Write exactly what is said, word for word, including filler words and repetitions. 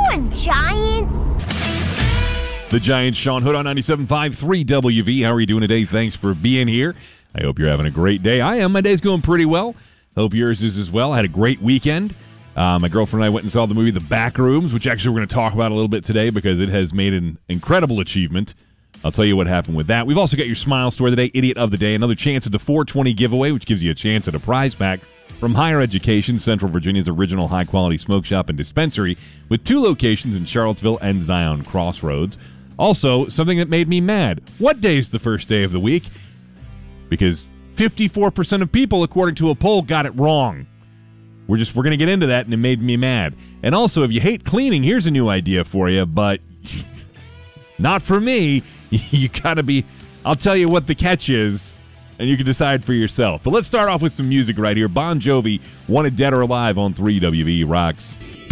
doing, Giant? The Giant, Sean Hood on ninety-seven point five, three W V. How are you doing today? Thanks for being here. I hope you're having a great day. I am. My day's going pretty well. Hope yours is as well. I had a great weekend. Uh, my girlfriend and I went and saw the movie The Backrooms, which actually we're going to talk about a little bit today because it has made an incredible achievement. I'll tell you what happened with that. We've also got your Smile Story of the Day, Idiot of the Day, another chance at the four twenty giveaway, which gives you a chance at a prize pack from Higher Education, Central Virginia's original high-quality smoke shop and dispensary, with two locations in Charlottesville and Zion Crossroads. Also, something that made me mad. What day is the first day of the week? Because fifty-four percent of people, according to a poll, got it wrong. We're just we're going to get into that, and it made me mad. And also, if you hate cleaning, here's a new idea for you, but not for me. You got to be, I'll tell you what the catch is, and you can decide for yourself. But let's start off with some music right here. Bon Jovi, Wanted Dead or Alive on three W V Rocks.